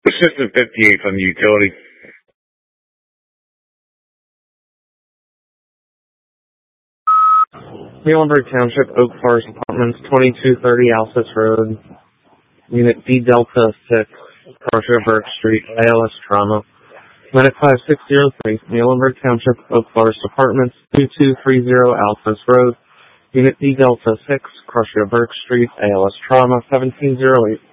Assistant 58 on the utility. Muhlenberg Township, Oak Forest Apartments, 2230 Alsace Road, Unit D Delta 6, Crusher Burke Street, ALS Trauma. Medic 5603, Muhlenberg Township, Oak Forest Apartments, 2230 Alsace Road, Unit D Delta 6, Crusher Burke Street, ALS Trauma, 1708.